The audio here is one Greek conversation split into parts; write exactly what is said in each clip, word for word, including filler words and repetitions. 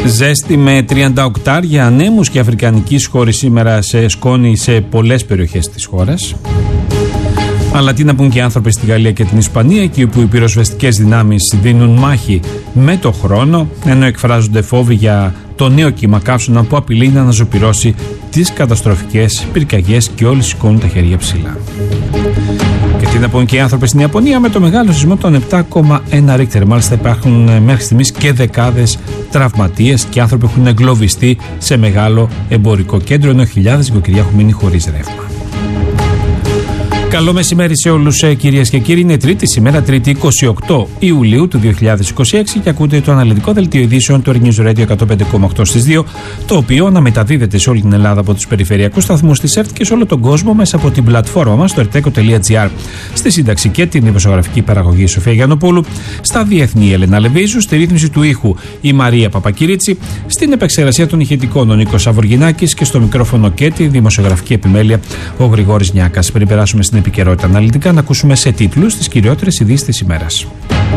Ζέστη με τριάντα οκτάρια, ανέμους και αφρικανική σχόρη σήμερα σε σκόνη σε πολλές περιοχές της χώρας. Αλλά τι να πούν και οι άνθρωποι στη Γαλλία και την Ισπανία, εκεί όπου οι πυροσβεστικές δυνάμεις δίνουν μάχη με το χρόνο, ενώ εκφράζονται φόβοι για το νέο κύμα καύσωνα που απειλεί να αναζωπυρώσει τις καταστροφικές πυρκαγιές και όλοι σηκώνουν τα χέρια ψηλά. Και τι να πούν και οι άνθρωποι στην Ιαπωνία με το μεγάλο σεισμό των επτά κόμμα ένα Ρίχτερ. Μάλιστα υπάρχουν μέχρι στιγμής και δεκάδες τραυματίες και άνθρωποι έχουν εγκλωβιστεί σε μεγάλο εμπορικό κέντρο, ενώ χιλιάδες νοικοκυριά έχουν μείνει χωρίς ρεύμα. Καλό μεσημέρι σε όλους, κυρίες και κύριοι. Είναι Τρίτη σήμερα, Τρίτη είκοσι οκτώ Ιουλίου του δύο χιλιάδες είκοσι έξι, και ακούτε το αναλυτικό δελτίο ειδήσεων του News Radio εκατόν πέντε κόμμα οκτώ στις δύο, το οποίο αναμεταδίδεται σε όλη την Ελλάδα από τους περιφερειακούς σταθμούς της ΕΡΤ και σε όλο τον κόσμο μέσα από την πλατφόρμα μας, το ερτέκο τελεία τζι άρ. Στη σύνταξη και την δημοσιογραφική παραγωγή Σοφία Γιαννοπούλου, στα διεθνή Ελένα Λεβίζου, στη ρύθμιση του ήχου η Μαρία Παπακυρίτσι, στην επεξεργασία των ηχητικών ο Νίκος Αβοργινάκης και στο μικρόφωνο και τη δημοσιογραφική επιμέλεια ο Γρηγόρης Νιάκας. Πριν περάσουμε στην επικαιρότητα αναλυτικά, να ακούσουμε σε τίτλους τις κυριότερες ειδήσεις της ημέρας.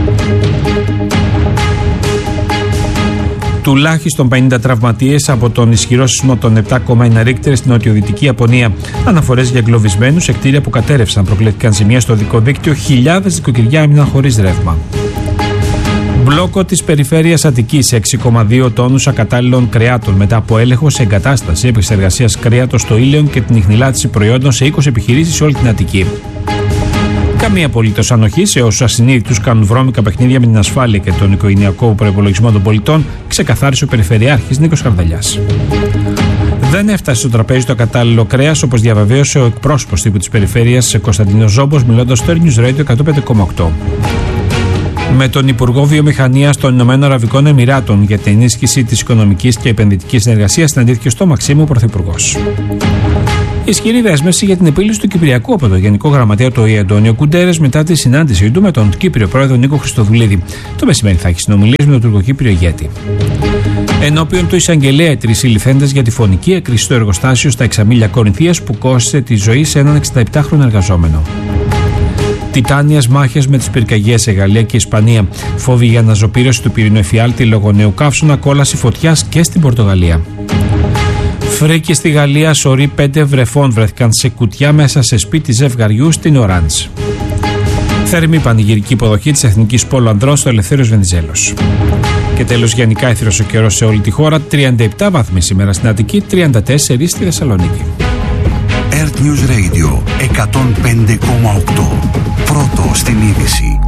Τουλάχιστον πενήντα τραυματίες από τον ισχυρό σεισμό των επτά κόμμα ένα Ρίχτερ στην νοτιοδυτική Ιαπωνία. Αναφορές για εγκλωβισμένους σε κτίρια που κατέρευσαν. Προκλήθηκαν ζημιές στο δικό δίκτυο. Χιλιάδες νοικοκυριά έμειναν χωρίς ρεύμα. Μπλόκο της περιφέρειας Αττικής, έξι κόμμα δύο τόνους ακατάλληλων κρεάτων μετά από έλεγχο σε εγκατάσταση επεξεργασίας κρέατος στο Ήλιον και την ιχνηλάτηση προϊόντων σε είκοσι επιχειρήσεις σε όλη την Αττική. Καμία απολύτως ανοχή σε όσους ασυνείδητους κάνουν βρώμικα παιχνίδια με την ασφάλεια και τον οικογενειακό προϋπολογισμό των πολιτών, ξεκαθάρισε ο Περιφερειάρχης Νίκος Χαρδαλιάς. Δεν έφτασε στο τραπέζι το κατάλληλο κρέας, όπως διαβεβαίωσε ο εκπρόσωπος τύπου της περιφέρειας Κωνσταντίνος Ζόμπος, μιλώντας στο News Radio εκατόν πέντε κόμμα οκτώ. Με τον Υπουργό Βιομηχανίας των Ηνωμένων Αραβικών Εμιράτων για την ενίσχυση της οικονομικής και επενδυτικής συνεργασίας συναντήθηκε στο Μαξίμου ο Πρωθυπουργός. Ισχυρή δέσμευση για την επίλυση του Κυπριακού από τον Γενικό Γραμματέα του ΟΗΕ Αντώνιο Κουντέρες μετά τη συνάντησή του με τον Κύπριο Πρόεδρο Νίκο Χριστοδουλίδη. Το μεσημέρι θα έχει συνομιλίες με τον τουρκοκύπριο ηγέτη. Ενώπιον του εισαγγελέα, οι τρεις συλληφθέντες για τη φωνική έκρηση στο εργοστάσιο στα Εξαμήλια Κορινθίας που κόστησε τη ζωή σε έναν εξηνταεπτάχρονο εργαζόμενο. Τιτάνιες μάχες με τις πυρκαγιές σε Γαλλία και Ισπανία. Φόβοι για αναζωπήρωση του πυρηνού εφιάλτη λόγω νέου καύσωνα, κόλαση φωτιάς και στην Πορτογαλία. Φρίκοι στη Γαλλία, σωροί πέντε βρεφών βρέθηκαν σε κουτιά μέσα σε σπίτι ζευγαριού στην Οράντς. Θερμή πανηγυρική υποδοχή της Εθνικής Πόλου Ανδρών στο Ελευθέριος Βενιζέλος. Και τέλος, γενικά ήθυρος ο καιρός σε όλη τη χώρα. τριάντα επτά βαθμοί σήμερα στην Αττική, τριάντα τέσσερα στη Θεσσαλονίκη. ΕΡΤ News Radio εκατόν πέντε κόμμα οκτώ. Πρώτο στην είδηση.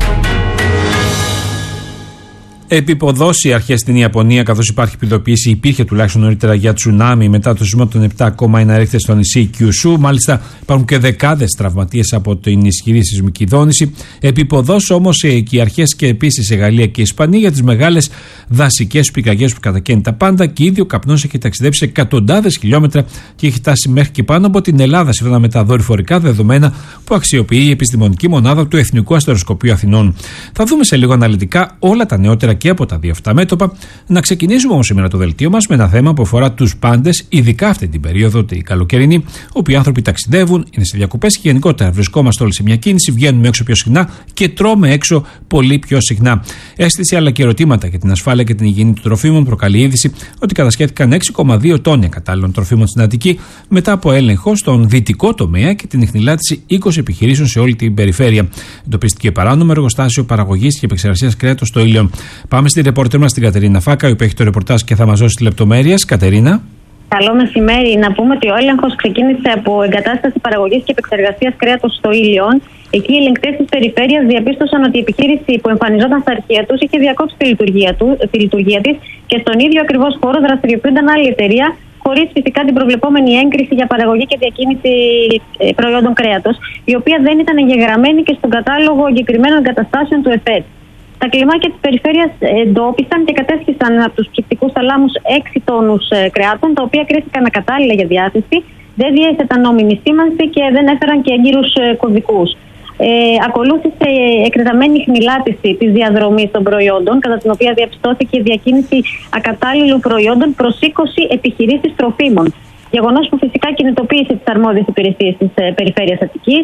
Επιποδώσει αρχές στην Ιαπωνία, καθώς υπάρχει ειδοποίηση, υπήρχε τουλάχιστον νωρίτερα για τσουνάμι μετά το σεισμό των επτά κόμμα ένα Ρίχτερ στο νησί Κιουσού. Μάλιστα υπάρχουν και δεκάδες τραυματίες από την ισχυρή σεισμική δόνηση. Επιποδώσει όμως και οι αρχές και επίσης σε Γαλλία και Ισπανία για τις μεγάλες δασικές πυρκαγιές που κατακαίνουν τα πάντα, και ήδη ο καπνός έχει ταξιδέψει εκατοντάδες χιλιόμετρα και έχει φτάσει μέχρι και πάνω από την Ελλάδα, σύμφωνα με τα δορυφορικά δεδομένα που αξιοποιεί η επιστημονική μονάδα του Εθνικού Αστεροσκοπείου Αθηνών. Θα δούμε σε λίγο αναλυτικά όλα τα νεότερα και από τα δύο αυτά μέτωπα. Να ξεκινήσουμε όμως σήμερα το δελτίο μας με ένα θέμα που αφορά τους πάντες, ειδικά αυτή την περίοδο, την καλοκαιρινή, όπου οι άνθρωποι ταξιδεύουν, είναι σε διακοπές και γενικότερα βρισκόμαστε όλοι σε μια κίνηση, βγαίνουμε έξω πιο συχνά και τρώμε έξω πολύ πιο συχνά. Αίσθηση αλλά και ερωτήματα για την ασφάλεια και την υγιεινή των τροφίμων προκαλεί είδηση ότι κατασχέθηκαν έξι κόμμα δύο τόνοι κατάλληλων τροφίμων στην Αττική μετά από έλεγχο στον δυτικό τομέα και την ιχνηλάτηση είκοσι επιχειρήσεων σε όλη την περιφέρεια. Εντοπίστηκε παράνομο εργοστάσιο παραγωγής και επεξεργασίας κρέατος στο Ήλιον. Πάμε στη ρεπόρτερ μας την Κατερίνα Φάκα, η οποία έχει το ρεπορτάζ και θα μας δώσει λεπτομέρειες. Κατερίνα. Καλό μεσημέρι. Να πούμε ότι ο έλεγχος ξεκίνησε από εγκατάσταση παραγωγής και επεξεργασίας κρέατος στο Ήλιον. Εκεί οι ελεγκτές της περιφέρειας διαπίστωσαν ότι η επιχείρηση που εμφανιζόταν στα αρχεία τους είχε διακόψει τη λειτουργία, του, τη λειτουργία της και στον ίδιο ακριβώς χώρο δραστηριοποιούνταν άλλη εταιρεία, χωρίς φυσικά την προβλεπόμενη έγκριση για παραγωγή και διακίνηση προϊόντων κρέατος, η οποία δεν ήταν εγγεγραμμένη και στον κατάλογο εγκεκριμένων εγκαταστάσεων του ΕΦΕΤ. Τα κλιμάκια της περιφέρειας εντόπισαν και κατέσχισαν από τους ψυκτικούς θαλάμους έξι τόνους κρεάτων, τα οποία κρίθηκαν ακατάλληλα για διάθεση, δεν διέθεταν νόμιμη σήμανση και δεν έφεραν και έγκυρους κωδικούς. Ε, ακολούθησε εκτεταμένη χνηλάτιση της διαδρομής των προϊόντων, κατά την οποία διαπιστώθηκε η διακίνηση ακατάλληλων προϊόντων προς είκοσι επιχειρήσεις τροφίμων. Γεγονός που φυσικά κινητοποίησε τις αρμόδιες υπηρεσίες της ε, περιφέρειας Αττικής.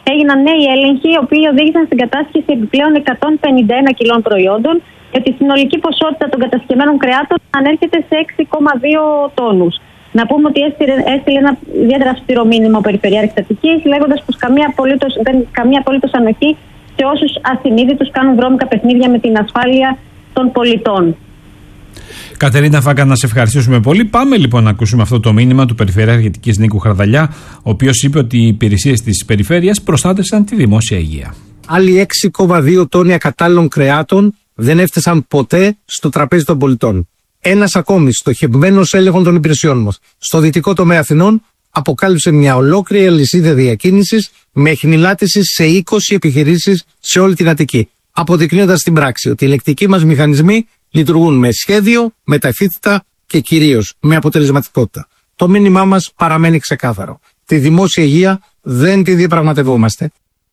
έγιναν νέοι έλεγχοι, οι οποίοι οδήγησαν στην κατάσχεση επιπλέον εκατόν πενήντα ένα κιλών προϊόντων, και τη συνολική ποσότητα των κατασκευμένων κρεάτων ανέρχεται σε έξι κόμμα δύο τόνους. Να πούμε ότι έστειλε ένα ιδιαίτερα αυστηρό μήνυμα ο Περιφερειάρχης Αττικής, λέγοντας πως καμία απολύτως, δεν καμία απολύτως ανοχή σε όσους ασυνείδητους κάνουν βρώμικα παιχνίδια με την ασφάλεια των πολιτών. Κατερίνα Φάγκα, να σε ευχαριστήσουμε πολύ. Πάμε λοιπόν να ακούσουμε αυτό το μήνυμα του Περιφερειάρχη Αττικής Νίκου Χαρδαλιά, ο οποίος είπε ότι οι υπηρεσίες της περιφέρειας προστάτευσαν τη δημόσια υγεία. Άλλοι έξι κόμμα δύο τόνοι ακατάλληλων κρεάτων δεν έφτασαν ποτέ στο τραπέζι των πολιτών. Ένας ακόμη στοχευμένος έλεγχος των υπηρεσιών μας στο δυτικό τομέα Αθηνών αποκάλυψε μια ολόκληρη αλυσίδα διακίνησης με εχνηλάτηση σε είκοσι επιχειρήσεις σε όλη την Αττική, αποδεικνύοντας στην πράξη ότι οι ελεκτικοί μας μηχανισμοί λειτουργούν με σχέδιο, με ταχύτητα και κυρίως με αποτελεσματικότητα. Το μήνυμά μας παραμένει ξεκάθαρο. Τη δημόσια υγεία δεν τη διαπραγματευόμαστε.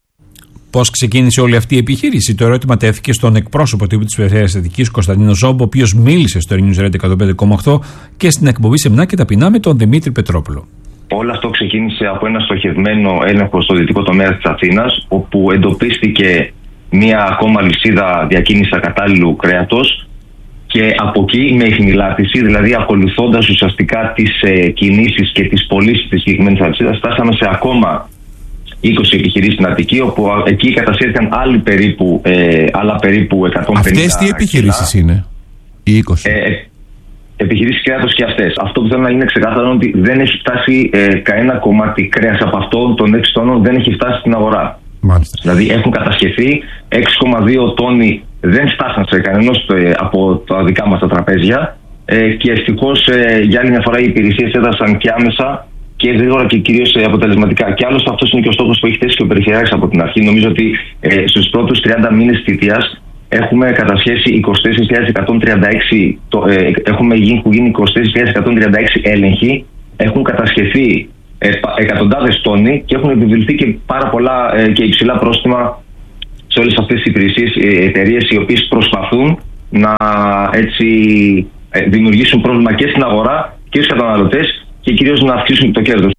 Πώς ξεκίνησε όλη αυτή η επιχείρηση? Το ερώτημα τέθηκε στον εκπρόσωπο τύπου της Περιφέρειας Αττικής, Κωνσταντίνο Ζόμπο, ο οποίος μίλησε στο News Radio εκατόν πέντε κόμμα οκτώ και στην εκπομπή Σεμνά και Ταπεινά με τον Δημήτρη Πετρόπουλο. Όλο αυτό ξεκίνησε από ένα στοχευμένο έλεγχο στο δυτικό τομέα της Αθήνας, όπου εντοπίστηκε μία ακόμα λυσίδα διακίνησης ακατάλληλου κρέατος, και από εκεί με εχνηλάτηση, δηλαδή ακολουθώντας ουσιαστικά τις ε, κινήσεις και τις πωλήσεις της συγκεκριμένης αλυσίδας, φτάσαμε σε ακόμα είκοσι επιχειρήσεις στην Αττική, όπου εκεί κατασχέθηκαν άλλοι περίπου, ε, άλλα περίπου εκατόν πενήντα. Αυτές τι επιχειρήσεις είναι, οι είκοσι? Ε, ε, επιχειρήσεις κρέατος και αυτές. Αυτό που θέλω να είναι ξεκάθαρο είναι ότι δεν έχει φτάσει ε, κανένα κομμάτι κρέας από αυτό των έξι τόνων, δεν έχει φτάσει στην αγορά. Μάλιστα. Δηλαδή έχουν κατασχεθεί έξι κόμμα δύο τόνοι, δεν φτάσαν σε κανένας ε, από τα δικά μας τα τραπέζια, ε, και ευτυχώς ε, για άλλη μια φορά οι υπηρεσίες έδρασαν και άμεσα και γρήγορα και κυρίως ε, αποτελεσματικά. Και άλλωστε αυτός είναι και ο στόχος που έχει θέσει και ο Περιφερειάρχης από την αρχή. Νομίζω ότι ε, στους πρώτους τριάντα μήνες θητείας έχουμε κατασχέσει είκοσι τέσσερις χιλιάδες εκατόν τριάντα έξι, το, ε, έχουμε γίνει, έχουν γίνει είκοσι τέσσερις χιλιάδες εκατόν τριάντα έξι έλεγχοι, έχουν κατασχεθεί ε, εκατοντάδες τόνοι και έχουν επιβληθεί και πάρα πολλά ε, και υψηλά πρόστιμα σε όλες αυτές τις υπηρεσίες, ε, εταιρείες οι οποίες προσπαθούν να έτσι ε, δημιουργήσουν πρόβλημα και στην αγορά και στους καταναλωτές και κυρίως να αυξήσουν το κέρδος.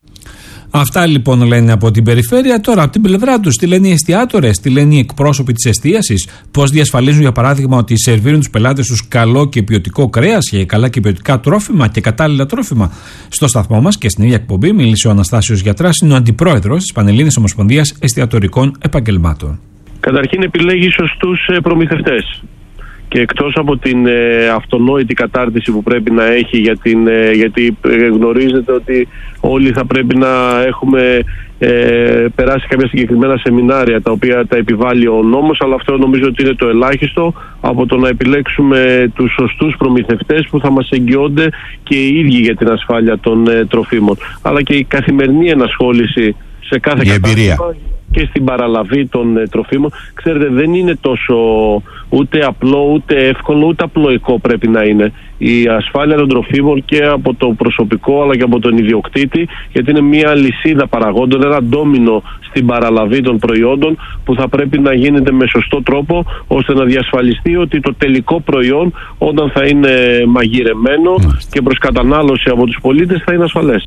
Αυτά λοιπόν λένε από την περιφέρεια. Τώρα από την πλευρά τους τι λένε οι εστιατόρες, τι λένε οι εκπρόσωποι της εστίασης, πώς διασφαλίζουν για παράδειγμα ότι σερβίρουν τους πελάτες τους καλό και ποιοτικό κρέας και καλά και ποιοτικά τρόφιμα και κατάλληλα τρόφιμα. Στο σταθμό μας και στην ίδια εκπομπή μίλησε ο Αναστάσιος Γιατράς, είναι ο αντιπρόεδρος της Πανελλήνιας Ομοσπονδίας Εστιατορικών Επαγγελμάτων. Καταρχήν επιλέγει σωστούς προμηθευτές. Και εκτός από την ε, αυτονόητη κατάρτιση που πρέπει να έχει, για την, ε, γιατί γνωρίζετε ότι όλοι θα πρέπει να έχουμε ε, περάσει κάποια συγκεκριμένα σεμινάρια τα οποία τα επιβάλλει ο νόμος, αλλά αυτό νομίζω ότι είναι το ελάχιστο από το να επιλέξουμε τους σωστούς προμηθευτές που θα μας εγγυώνται και οι ίδιοι για την ασφάλεια των ε, τροφίμων, αλλά και η καθημερινή ενασχόληση σε κάθε κατάστημα και στην παραλαβή των ε, τροφίμων. Ξέρετε, δεν είναι τόσο ούτε απλό, ούτε εύκολο, ούτε απλοϊκό πρέπει να είναι η ασφάλεια των τροφίμων και από το προσωπικό αλλά και από τον ιδιοκτήτη, γιατί είναι μια λυσίδα παραγόντων, ένα ντόμινο στην παραλαβή των προϊόντων που θα πρέπει να γίνεται με σωστό τρόπο, ώστε να διασφαλιστεί ότι το τελικό προϊόν όταν θα είναι μαγειρεμένο και προς κατανάλωση από τους πολίτες θα είναι ασφαλές.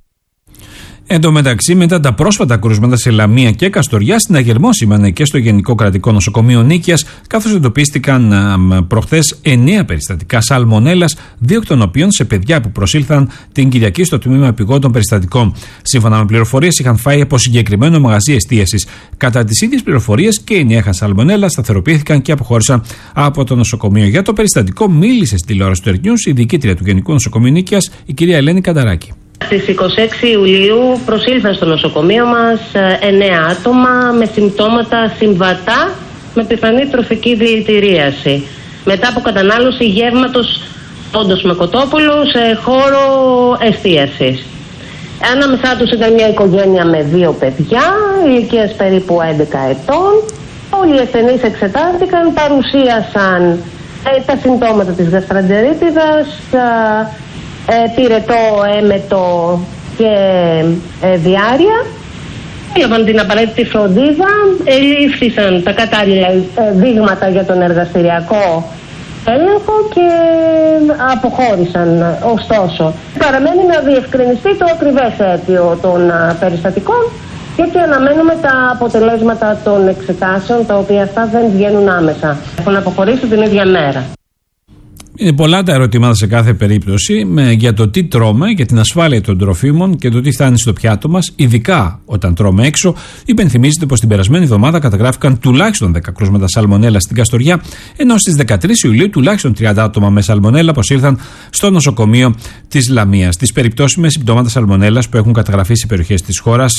Εν τω μεταξύ, μετά τα πρόσφατα κρούσματα σε Λαμία και Καστοριά, στην Αγερμό σήμανε και στο Γενικό Κρατικό Νοσοκομείο Νίκαιας, καθώς εντοπίστηκαν προχθές εννέα περιστατικά σαλμονέλας, δύο εκ των οποίων σε παιδιά που προσήλθαν την Κυριακή στο τμήμα επιγόντων περιστατικών. Σύμφωνα με πληροφορίες, είχαν φάει από συγκεκριμένο μαγαζί εστίασης. Κατά τις ίδιες πληροφορίες, και οι εννέα είχαν σαλμονέλα, σταθεροποιήθηκαν και αποχώρησαν από το νοσοκομείο. Για το περιστατικό, μίλησε στη τηλεόραση του Ερτ Νιους η διοικήτρια του Γενικού Νοσοκομείου Νίκαιας, η κυρία Ελένη Κανταράκη. Στις είκοσι έξι Ιουλίου προσήλθαν στο νοσοκομείο μας εννέα άτομα με συμπτώματα συμβατά με πιθανή τροφική δηλητηρίαση μετά από κατανάλωση γεύματος όντως με κοτόπουλο σε χώρο εστίασης. Ανάμεσά τους ήταν μια οικογένεια με δύο παιδιά ηλικίας περίπου έντεκα ετών. Όλοι οι ασθενείς εξετάστηκαν, παρουσίασαν ε, τα συμπτώματα της γαστρεντερίτιδας, Ε, πυρετό, έμετο και ε, διάρρεια. Έλαβαν την απαραίτητη φροντίδα, ελήφθησαν τα κατάλληλα ε, δείγματα για τον εργαστηριακό έλεγχο και αποχώρησαν. Ωστόσο, παραμένει να διευκρινιστεί το ακριβές αίτιο των α, περιστατικών Και έτσι αναμένουμε τα αποτελέσματα των εξετάσεων, τα οποία αυτά δεν βγαίνουν άμεσα. Έχουν αποχωρήσει την ίδια μέρα. Είναι πολλά τα ερωτήματα σε κάθε περίπτωση με, για το τι τρώμε, για την ασφάλεια των τροφίμων και το τι φτάνει στο πιάτο μας, ειδικά όταν τρώμε έξω. Υπενθυμίζεται πως την περασμένη εβδομάδα καταγράφηκαν τουλάχιστον δέκα κρούσματα σαλμονέλα στην Καστοριά, ενώ στις δεκατρείς Ιουλίου τουλάχιστον τριάντα άτομα με σαλμονέλα προσήλθαν στο νοσοκομείο της Λαμίας. Στις περιπτώσεις με συμπτώματα σαλμονέλας που έχουν καταγραφεί σε περιοχές της χώρας,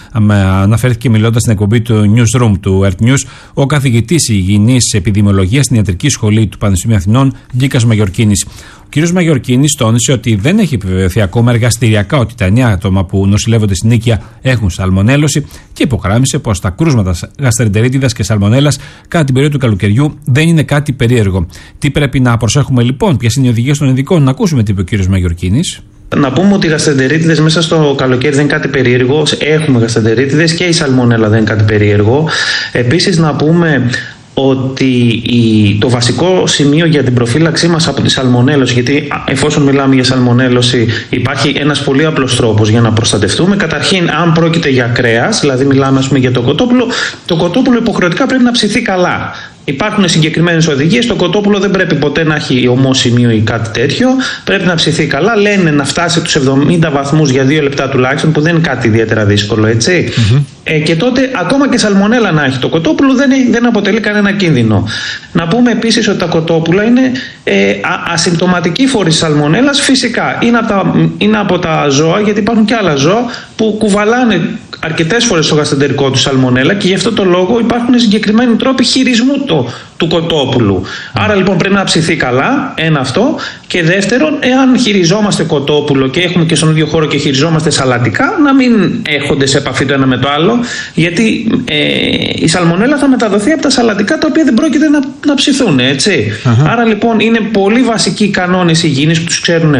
αναφέρθηκε μιλώντας στην εκπομπή του Newsroom του Earth News ο καθηγητής υγιεινής επιδημιολογίας στην Ιατρική Σχολή του Πανεπιστημίου Αθηνών, Γκίκας Μαγιορκίνης. Ο κ. Μαγιορκίνης τόνισε ότι δεν έχει επιβεβαιωθεί ακόμα εργαστηριακά ότι τα εννιά άτομα που νοσηλεύονται στην Νίκαια έχουν σαλμονέλωση και υπογράμμισε πως τα κρούσματα γαστρεντερίτιδας και σαλμονέλας κατά την περίοδο του καλοκαιριού δεν είναι κάτι περίεργο. Τι πρέπει να προσέχουμε λοιπόν, ποιες είναι οι οδηγίες των ειδικών, να ακούσουμε τι είπε ο κ. Μαγιορκίνης. Να πούμε ότι οι γαστρεντερίτιδες μέσα στο καλοκαίρι δεν είναι κάτι περίεργο. Έχουμε γαστρεντερίτιδες και η σαλμονέλα δεν είναι κάτι περίεργο. Επίσης, να πούμε ότι η, το βασικό σημείο για την προφύλαξή μας από τη σαλμονέλωση, γιατί εφόσον μιλάμε για σαλμονέλωση υπάρχει ένας πολύ απλός τρόπος για να προστατευτούμε. Καταρχήν, αν πρόκειται για κρέας, δηλαδή μιλάμε ας πούμε για το κοτόπουλο, το κοτόπουλο υποχρεωτικά πρέπει να ψηθεί καλά. Υπάρχουν συγκεκριμένες οδηγίες. Το κοτόπουλο δεν πρέπει ποτέ να έχει ομό σημείο ή κάτι τέτοιο. Πρέπει να ψηθεί καλά. Λένε να φτάσει τους εβδομήντα βαθμούς για δύο λεπτά τουλάχιστον, που δεν είναι κάτι ιδιαίτερα δύσκολο, έτσι. Mm-hmm. Ε, και τότε, ακόμα και σαλμονέλα να έχει το κοτόπουλο, δεν, δεν αποτελεί κανένα κίνδυνο. Να πούμε επίσης ότι τα κοτόπουλα είναι ε, α, ασυμπτωματικοί φορείς σαλμονέλας. Φυσικά είναι από, τα, είναι από τα ζώα, γιατί υπάρχουν και άλλα ζώα που κουβαλάνε αρκετές φορές στο γαστρεντερικό του σαλμονέλα και γι' αυτό το λόγο υπάρχουν συγκεκριμένοι τρόποι χειρισμού το, του κοτόπουλου. Άρα λοιπόν πρέπει να ψηθεί καλά, ένα αυτό. Και δεύτερον, εάν χειριζόμαστε κοτόπουλο και έχουμε και στον ίδιο χώρο και χειριζόμαστε σαλατικά, να μην έρχονται σε επαφή το ένα με το άλλο, γιατί ε, η σαλμονέλα θα μεταδοθεί από τα σαλατικά τα οποία δεν πρόκειται να, να ψηθούν, έτσι. Uh-huh. Άρα λοιπόν είναι πολύ βασικοί οι κανόνες υγιεινής που τους ξέρουν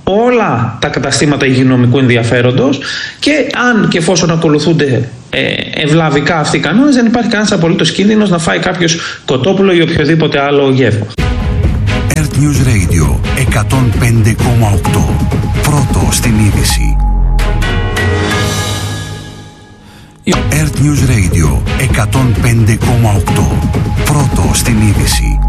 όλα τα καταστήματα υγειονομικού ενδιαφέροντος και αν και εφόσον ακολουθούνται ε, ευλαβικά αυτοί οι κανόνες, δεν υπάρχει κανένας απολύτως κίνδυνος να φάει κάποιος κοτόπουλο ή οποιοδήποτε άλλο γεύμα. Earth News Radio εκατόν πέντε κόμμα οκτώ. Πρώτο στην είδηση. Earth News Radio εκατόν πέντε κόμμα οκτώ. Πρώτο στην είδηση.